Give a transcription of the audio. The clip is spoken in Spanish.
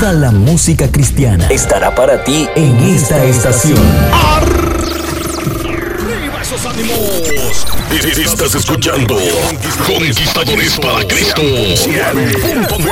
Toda la música cristiana estará para ti en esta estación. ¡Arriba esos ánimos! Estás escuchando Conquistadores para Cristo 100.9